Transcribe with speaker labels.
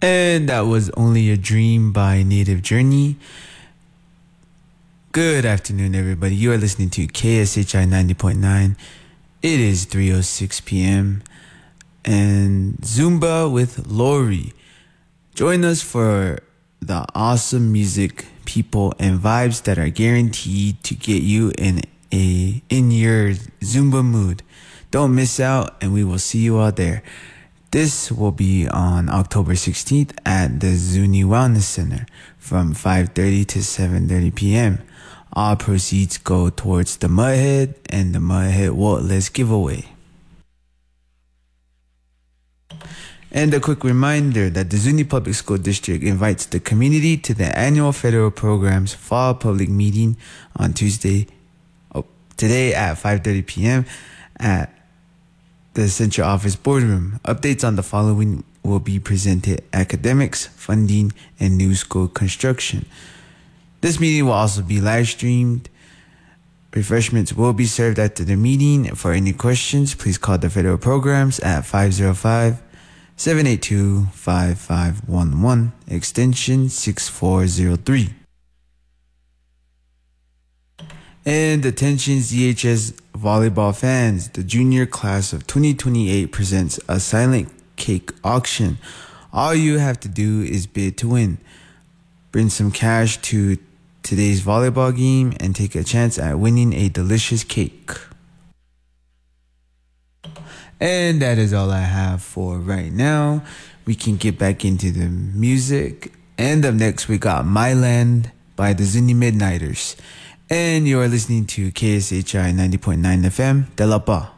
Speaker 1: And that was Only a Dream by Native Journey. Good afternoon, everybody. You are listening to KSHI 90.9. It is 3:06 p.m. and Zumba with Lori. Join us for the awesome music, people, and vibes that are guaranteed to get you in your Zumba mood. Don't miss out, and we will see you out there. This will be on October 16th at the Zuni Wellness Center from 5:30 to 7:30 p.m. All proceeds go towards the Mudhead and the Mudhead Waltless giveaway. And a quick reminder that the Zuni Public School District invites the community to the annual federal program's fall public meeting on today at 5:30 p.m. at the Central Office Boardroom. Updates on the following will be presented: academics, funding, and new school construction. This meeting will also be live streamed. Refreshments will be served after the meeting. For any questions, please call the federal programs at 505-782-5511, extension 6403. And attention ZHS volleyball fans, the junior class of 2028 presents a silent cake auction. All you have to do is bid to win. Bring some cash to today's volleyball game and take a chance at winning a delicious cake. And that is all I have for right now. We can get back into the music. And up next, we got My Land by the Zuni Midnighters. And you are listening to KSHI 90.9 FM, De La Pa.